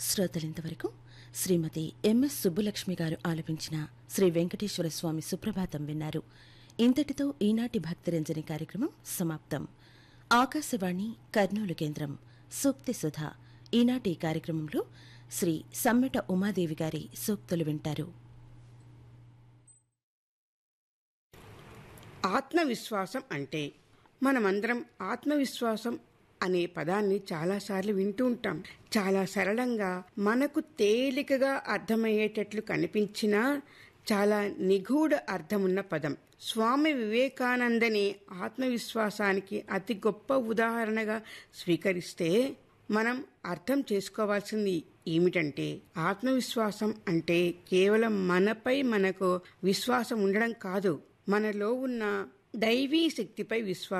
శ్రోతలింతవరకు శ్రీమతి MS Subbulakshmi గారు ఆలపించిన శ్రీ వెంకటేశ్వర స్వామి సుప్రభాతం విన్నారు. ఇంతటితో ఈనాటి భక్తిరంజని కార్యక్రమం సమాప్తం. ఆకాశవాణి కర్నూలు కేంద్రం సూక్తి సుధ. ఈనాటి కార్యక్రమంలో శ్రీ సమ్మెట ఉమాదేవి గారి సూక్తులు వింటారు. ఆత్మవిశ్వాసం అంటే మనమందరం ఆత్మవిశ్వాసం అనే పదాన్ని చాలాసార్లు వింటూ ఉంటాం. చాలా సరళంగా మనకు తేలికగా అర్థమయ్యేటట్లు కనిపించినా చాలా నిగూఢ అర్థమున్న పదం. స్వామి వివేకానందని ఆత్మవిశ్వాసానికి అతి గొప్ప ఉదాహరణగా స్వీకరిస్తే మనం అర్థం చేసుకోవాల్సింది ఏమిటంటే, ఆత్మవిశ్వాసం అంటే కేవలం మనపై మనకు విశ్వాసం ఉండడం కాదు, మనలో ఉన్న దైవీ శక్తిపై విశ్వాసం.